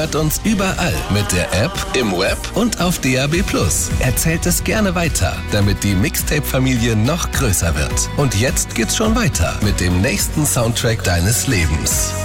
Hört uns überall mit der App, im Web und auf DAB+. Erzählt es gerne weiter, damit die Mixtape-Familie noch größer wird. Und jetzt geht's schon weiter mit dem nächsten Soundtrack deines Lebens.